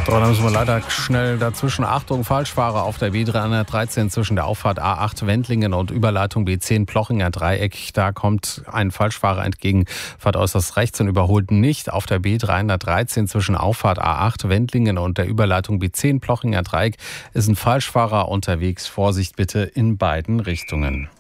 So, da müssen wir leider schnell dazwischen. Achtung, Falschfahrer auf der B313 zwischen der Auffahrt A8 Wendlingen und Überleitung B10 Plochinger Dreieck. Da kommt ein Falschfahrer entgegen, fahrt äußerst rechts und überholt nicht. Auf der B313 zwischen Auffahrt A8 Wendlingen und der Überleitung B10 Plochinger Dreieck ist ein Falschfahrer unterwegs. Vorsicht bitte in beiden Richtungen.